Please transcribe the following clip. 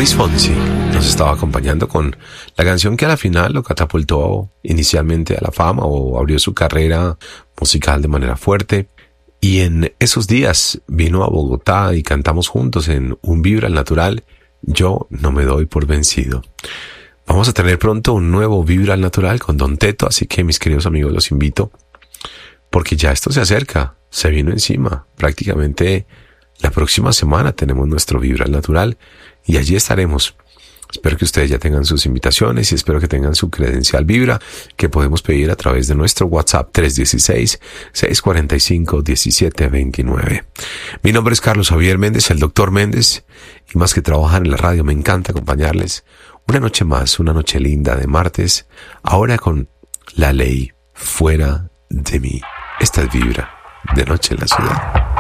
Luis Fonsi nos estaba acompañando con la canción que a la final lo catapultó inicialmente a la fama o abrió su carrera musical de manera fuerte. Y en esos días vino a Bogotá y cantamos juntos en Un Vibra al Natural, Yo no me doy por vencido. Vamos a tener pronto un nuevo Vibra al Natural con Don Teto, así que mis queridos amigos los invito, porque ya esto se acerca, se vino encima. Prácticamente la próxima semana tenemos nuestro Vibra al Natural y allí estaremos. Espero que ustedes ya tengan sus invitaciones y espero que tengan su credencial Vibra, que podemos pedir a través de nuestro WhatsApp 316-645-1729. Mi nombre es Carlos Javier Méndez, el Dr. Méndez, y más que trabajar en la radio, me encanta acompañarles una noche más, una noche linda de martes, ahora con La Ley Fuera de Mí. Esta es Vibra, de noche en la ciudad.